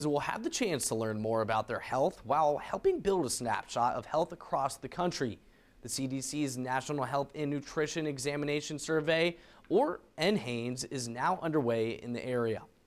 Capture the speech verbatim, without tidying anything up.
Will have the chance to learn more about their health while helping build a snapshot of health across the country. The C D C's National Health and Nutrition Examination Survey, or N HANES, is now underway in the area.